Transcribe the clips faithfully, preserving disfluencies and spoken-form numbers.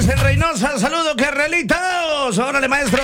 en Reynosa. Saludos, Carrelitos. Órale, maestro.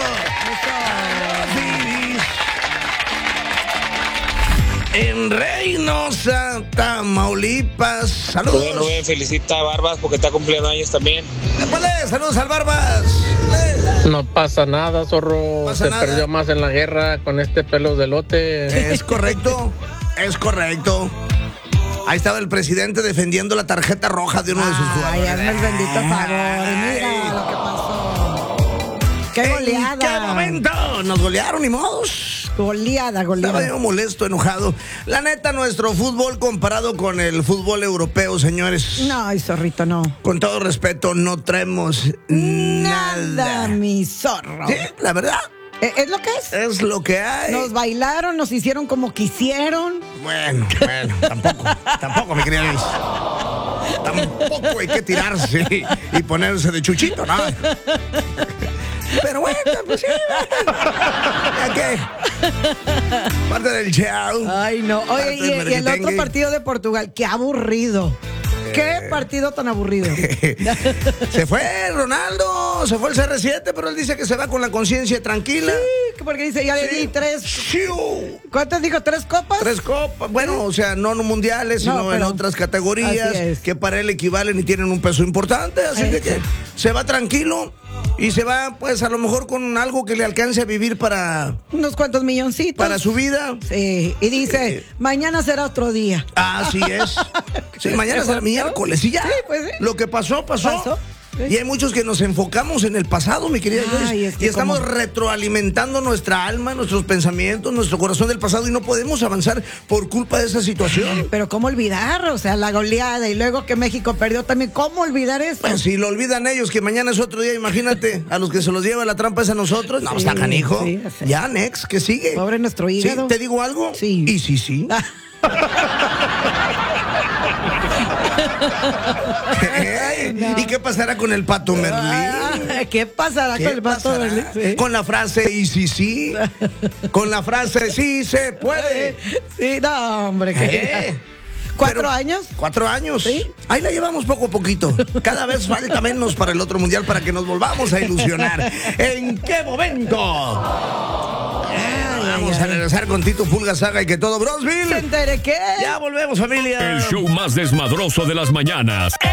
En Reynosa, Tamaulipas. Saludos. Rubén, Rubén, felicita a Barbas porque está cumpliendo años también. Épale, saludos al Barbas. No pasa nada, zorro. No pasa Se nada. perdió más en la guerra con este pelo de lote. Es correcto, es correcto. Ahí estaba el presidente defendiendo la tarjeta roja de uno de sus Ay, jugadores. hazme el bendito favor. Mira lo que pasó. ¡Qué ¿En goleada! qué momento? Nos golearon, ni modos. Goleada, Estaba goleada. yo molesto, enojado. La neta, nuestro fútbol comparado con el fútbol europeo, señores. No, ay, zorrito, no. Con todo respeto, no traemos nada. Nada, mi zorro. Sí, la verdad, ¿E- ¿Es lo que es? es lo que hay. Nos bailaron, nos hicieron como quisieron. Bueno, bueno, tampoco, tampoco, mi querida Luis. Tampoco hay que tirarse y, y ponerse de chuchito, ¿no? Pero bueno, pues sí. ¿Ya qué? Parte del show. Ay, no. Oye, Parte y, del y el otro merequetengue. partido de Portugal, qué aburrido. Qué partido tan aburrido. Se fue Ronaldo, se fue el C R siete, pero él dice que se va con la conciencia tranquila. Sí, porque dice, ya le di tres. Siu. ¿Cuántas dijo? ¿Tres copas? Tres copas, bueno, o sea, no en mundiales, No, sino en pero- otras categorías así es. que para él equivalen y tienen un peso importante, así que, que se va tranquilo y se va, pues, a lo mejor con algo que le alcance a vivir para, Unos cuantos milloncitos. para su vida. Sí, y dice, Sí. mañana será otro día. Así es. Sí, mañana será miércoles y ya. Sí, pues sí. Lo que pasó, pasó. Pasó. Sí. Y hay muchos que nos enfocamos en el pasado, mi querida Ay, Joyce, es que y estamos cómo- retroalimentando nuestra alma, nuestros pensamientos, nuestro corazón del pasado y no podemos avanzar por culpa de esa situación. Pero ¿cómo olvidar? O sea, la goleada y luego que México perdió también. ¿Cómo olvidar eso? Pues si lo olvidan ellos, que mañana es otro día, imagínate, a los que se los lleva la trampa es a nosotros. No, Sí, está canijo. sí, ya sé. Ya, next, ¿qué sigue? Pobre nuestro ¿Sí? hígado. ¿Te digo algo? Sí. Y sí, sí. Ey, no. ¿Y qué pasará con el Pato Merlín? Ah, ¿Qué pasará ¿Qué con el vato pasará? Berlín? Sí. Con la frase y sí, sí. Con la frase sí se puede. Sí, no, hombre. ¿qué? Eh, ¿Cuatro pero- años? Cuatro años. Sí. Ahí la llevamos poco a poquito. Cada vez falta menos para el otro mundial para que nos volvamos a ilusionar. ¿En qué momento? Vamos a regresar con Tito Pulga Saga y que todo ¿Se Brosville. entere qué? Ya volvemos, familia. El show más desmadroso de las mañanas.